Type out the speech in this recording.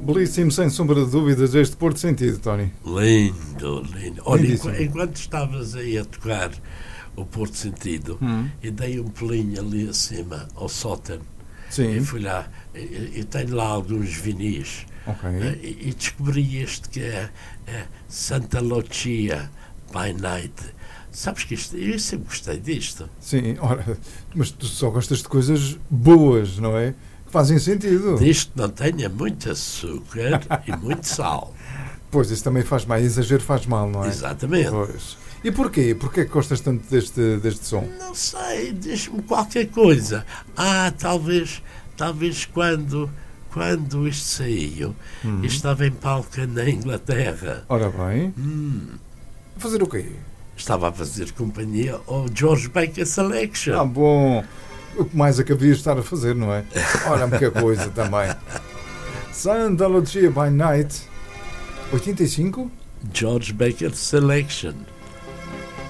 Belíssimo, sem sombra de dúvidas, este Porto Sentido, Tony. Lindo, lindo. Olha, Lindíssimo. enquanto estavas aí a tocar o Porto Sentido, e dei um pulinho ali acima ao sótano, Sim. e fui lá, e tenho lá alguns vinis, Ok. e descobri este que é Santa Lucia by Night. Sabes que isto, eu sempre gostei disto. Sim, ora, mas tu só gostas de coisas boas, não é? Que fazem sentido. Disto não tenha muito açúcar e muito sal. Pois, isso também faz mal. Exagero faz mal, não é? Exatamente. Pois. E porquê? Porquê que gostas tanto deste som? Não sei, diz-me qualquer coisa. Talvez quando isto saiu, estava em palco na Inglaterra. Ora bem. Fazer o quê? Estava a fazer companhia ao George Baker Selection. Ah, bom. O que mais é que havia de estar a fazer, não é? Ora, que coisa também. Santa Lucia by Night. 85? George Baker Selection.